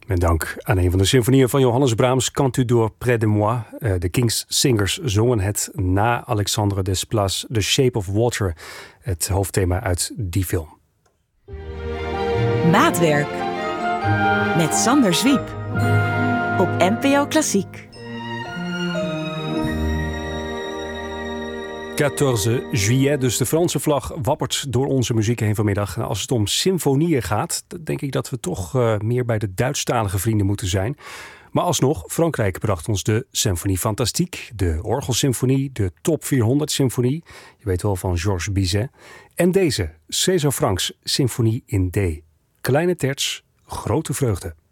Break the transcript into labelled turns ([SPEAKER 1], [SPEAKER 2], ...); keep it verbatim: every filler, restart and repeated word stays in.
[SPEAKER 1] Met dank aan een van de symfonieën van Johannes Brahms, Cantu door Près de Moi. De King's Singers zongen het na Alexandre Desplat, The Shape of Water, het hoofdthema uit die film.
[SPEAKER 2] Maatwerk met Sander Zwiep op N P O Klassiek.
[SPEAKER 1] veertien juillet, dus de Franse vlag wappert door onze muziek heen vanmiddag. Als het om symfonieën gaat, dan denk ik dat we toch uh, meer bij de Duitsstalige vrienden moeten zijn. Maar alsnog, Frankrijk bracht ons de Symphonie Fantastique, de Orgelsymfonie, de Top vierhonderd Symfonie, je weet wel, van Georges Bizet. En deze, César Franck's Symfonie in D. Kleine terts, grote vreugde.